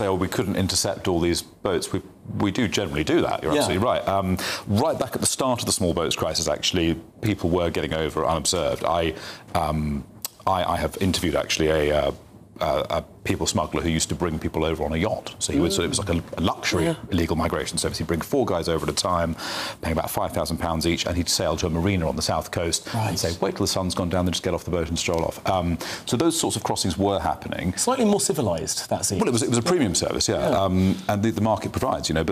oh, we couldn't intercept all these boats. We do generally do that. You're absolutely right. Right back at the start of the small boats crisis, actually, people were getting over unobserved. I have interviewed actually a people smuggler who used to bring people over on a yacht. So he would, so it was like a luxury illegal migration service. He'd bring 4 guys over at a time, paying about £5,000 each, and he'd sail to a marina on the south coast and say, wait till the sun's gone down, then just get off the boat and stroll off. So those sorts of crossings were happening. Slightly more civilised, that seems. Well, it was a premium service, and the market provides, you know.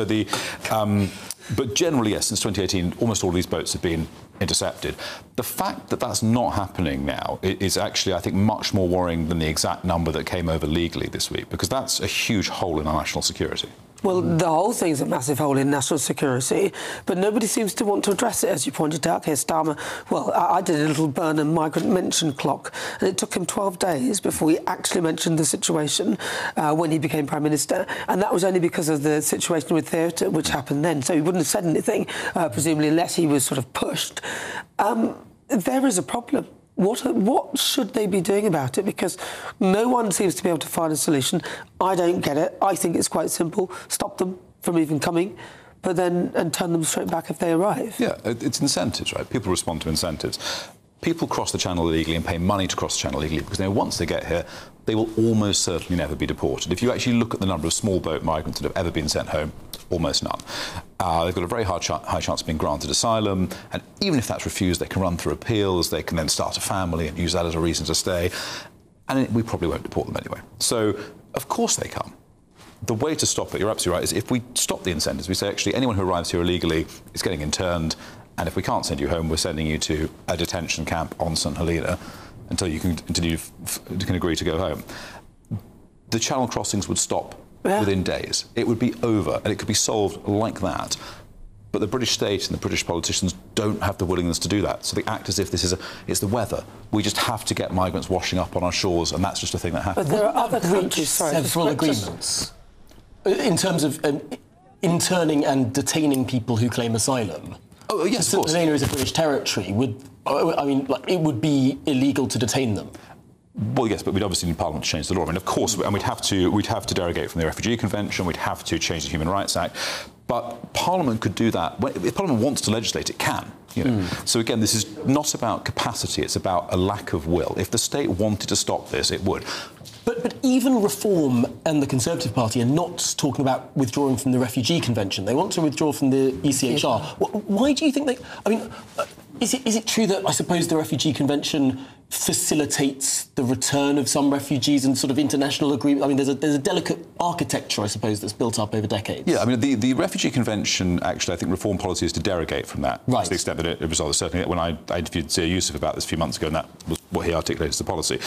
But generally, yes, since 2018, almost all of these boats have been intercepted. The fact that that's not happening now is actually, I think, much more worrying than the exact number that came over legally this week, because that's a huge hole in our national security. Well, the whole thing's a massive hole in national security, but nobody seems to want to address it, as you pointed out, Keir Starmer. Well, I did a little Burnham migrant mention clock, and it took him 12 days before he actually mentioned the situation when he became Prime Minister, and that was only because of the situation with theatre, which happened then, so he wouldn't have said anything, presumably, unless he was sort of pushed. There is a problem. What should they be doing about it? Because no one seems to be able to find a solution. I don't get it. I think it's quite simple. Stop them from even coming, but then and turn them straight back if they arrive. Yeah, it's incentives, right? People respond to incentives. People cross the channel illegally and pay money to cross the channel illegally because they know once they get here, they will almost certainly never be deported. If you actually look at the number of small boat migrants that have ever been sent home, almost none. They've got a very high chance of being granted asylum, and even if that's refused, they can run through appeals, they can then start a family and use that as a reason to stay, and we probably won't deport them anyway. So, of course they come. The way to stop it, you're absolutely right, is if we stop the incentives, we say, actually, anyone who arrives here illegally is getting interned, and if we can't send you home, we're sending you to a detention camp on St Helena until you can agree to go home. The channel crossings would stop within days. It would be over, and it could be solved like that. But the British state and the British politicians don't have the willingness to do that. So they act as if it's the weather. We just have to get migrants washing up on our shores, and that's just a thing that happens. But there are other countries, several agreements in terms of interning and detaining people who claim asylum. Oh, yes, St Helena is a British territory. It would be illegal to detain them. Well, yes, but we'd obviously need Parliament to change the law. I mean, of course, and we'd have to derogate from the Refugee Convention. We'd have to change the Human Rights Act. But Parliament could do that. If Parliament wants to legislate, it can. You know? So again, this is not about capacity. It's about a lack of will. If the state wanted to stop this, it would. But even Reform and the Conservative Party are not talking about withdrawing from the Refugee Convention. They want to withdraw from the ECHR. Why do you think they... I mean, is it true that, I suppose, the Refugee Convention facilitates the return of some refugees and sort of international agreement? I mean, there's a delicate architecture, I suppose, that's built up over decades. Yeah, I mean, the Refugee Convention, actually, I think Reform policy is to derogate from that. Right. To the extent that it resolves. Certainly, when I interviewed Zia Yusuf about this a few months ago, and that was what he articulated as the policy.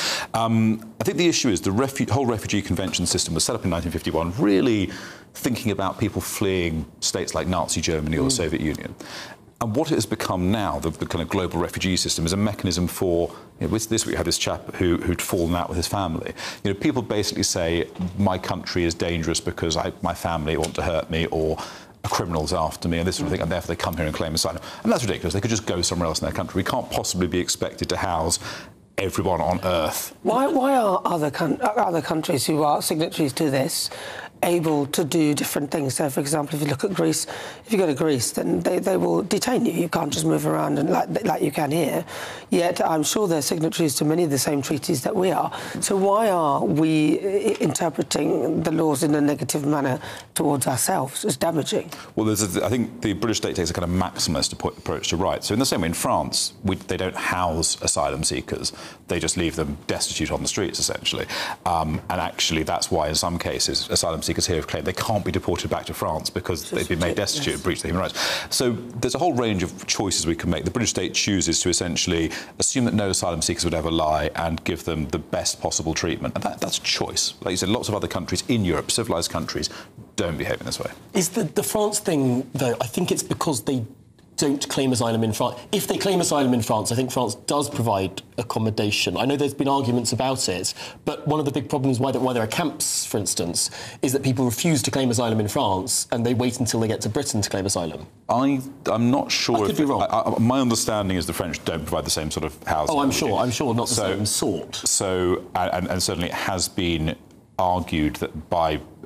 I think the issue is the whole Refugee Convention system was set up in 1951, really thinking about people fleeing states like Nazi Germany or the Soviet Union. And what it has become now, the kind of global refugee system, is a mechanism for... You know, this week we had this chap who'd fallen out with his family. You know, people basically say, my country is dangerous because my family want to hurt me, or a criminal's after me, and this sort of thing, and therefore they come here and claim asylum. And that's ridiculous. They could just go somewhere else in their country. We can't possibly be expected to house everyone on Earth. Why are other countries who are signatories to this able to do different things? So, for example, if you look at Greece, if you go to Greece, then they will detain you. You can't just move around and like you can here. Yet, I'm sure they're signatories to many of the same treaties that we are. So why are we interpreting the laws in a negative manner towards ourselves as damaging? Well, I think the British state takes a kind of maximalist approach to rights. So in the same way, in France, they don't house asylum seekers. They just leave them destitute on the streets, essentially. And actually, that's why, in some cases, asylum seekers here have claimed they can't be deported back to France because they've been made destitute and breached their human rights. So there's a whole range of choices we can make. The British state chooses to essentially assume that no asylum seekers would ever lie and give them the best possible treatment. And that's choice. Like you said, lots of other countries in Europe, civilised countries, don't behave in this way. Is the France thing, though, I think it's because they don't claim asylum in France. If they claim asylum in France, I think France does provide accommodation. I know there's been arguments about it, but one of the big problems why there are camps, for instance, is that people refuse to claim asylum in France and they wait until they get to Britain to claim asylum. I'm not sure. I could be wrong. My understanding is the French don't provide the same sort of housing. Oh, I'm sure not the same sort. So, and certainly it has been argued that by